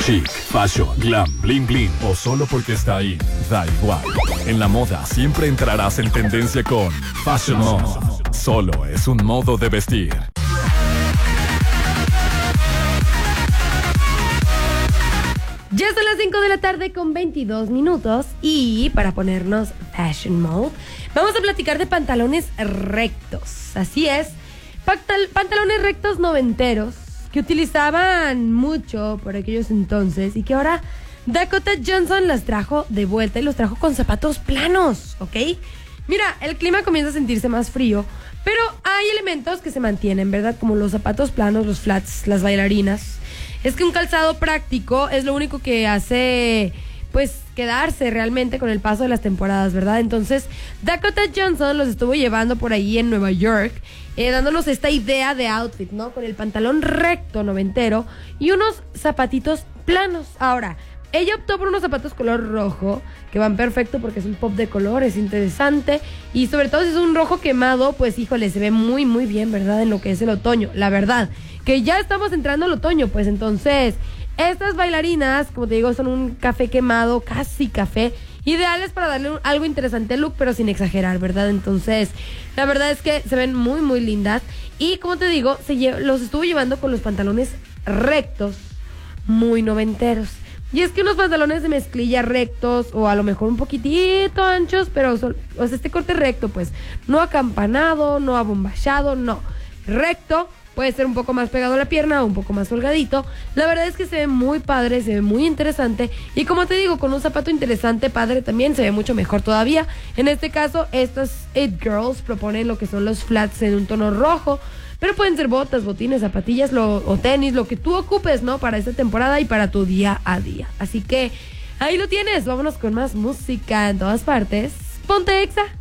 Chic, fashion, glam, bling bling o solo porque está ahí, da igual. En la moda siempre entrarás en tendencia con Fashion Mode. Solo es un modo de vestir. Ya son las 5 de la tarde con 22 minutos y para ponernos Fashion Mode vamos a platicar de pantalones rectos. Así es, pantalones rectos noventeros que utilizaban mucho por aquellos entonces y que ahora Dakota Johnson las trajo de vuelta y los trajo con zapatos planos, ¿ok? Mira, el clima comienza a sentirse más frío, pero hay elementos que se mantienen, ¿verdad? Como los zapatos planos, los flats, las bailarinas. Es que un calzado práctico es lo único que hace, pues, quedarse realmente con el paso de las temporadas, ¿verdad? Entonces, Dakota Johnson los estuvo llevando por ahí en Nueva York, dándonos esta idea de outfit, ¿no? Con el pantalón recto noventero y unos zapatitos planos. Ahora, ella optó por unos zapatos color rojo, que van perfecto porque es un pop de color, es interesante. Y sobre todo si es un rojo quemado, pues híjole, se ve muy, muy bien, ¿verdad? En lo que es el otoño, la verdad. Que ya estamos entrando al otoño, pues entonces, estas bailarinas, como te digo, son un café quemado, casi café, ideales para darle algo interesante al look, pero sin exagerar, ¿verdad? Entonces, la verdad es que se ven muy, muy lindas. Y como te digo, los estuvo llevando con los pantalones rectos, muy noventeros. Y es que unos pantalones de mezclilla rectos, o a lo mejor un poquitito anchos, pero o sea, este corte recto, pues, no acampanado, no abombachado, no, recto. Puede ser un poco más pegado a la pierna o un poco más holgadito. La verdad es que se ve muy padre, se ve muy interesante. Y como te digo, con un zapato interesante, padre, también se ve mucho mejor todavía. En este caso, estas It Girls proponen lo que son los flats en un tono rojo. Pero pueden ser botas, botines, zapatillas o tenis, lo que tú ocupes, ¿no? Para esta temporada y para tu día a día. Así que ahí lo tienes. Vámonos con más música en todas partes. Ponte Exa.